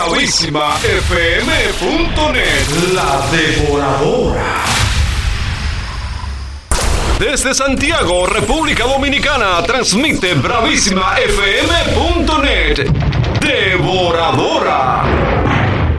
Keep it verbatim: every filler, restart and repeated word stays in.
bravísima f m punto net, la devoradora. Desde Santiago, República Dominicana, transmite bravísima f m punto net, devoradora.